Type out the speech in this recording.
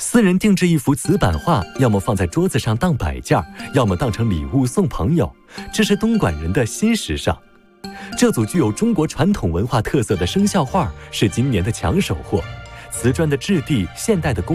私人定制一幅瓷版画，要么放在桌子上当摆件，要么当成礼物送朋友，这是东莞人的新时尚。这组具有中国传统文化特色的生肖画是今年的抢手货，瓷砖的质地、现代的工